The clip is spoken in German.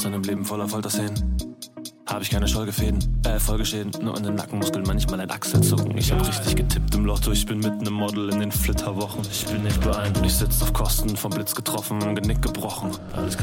Aus einem Leben voller Folterszenen hab ich keine Folgeschäden, nur in den Nackenmuskeln manchmal ein Achselzucken. Ich hab richtig getippt im Lotto, ich bin mitten im Model in den Flitterwochen. Ich bin nicht beeindruckt, ich sitz auf Kosten, vom Blitz getroffen, Genick gebrochen. Alles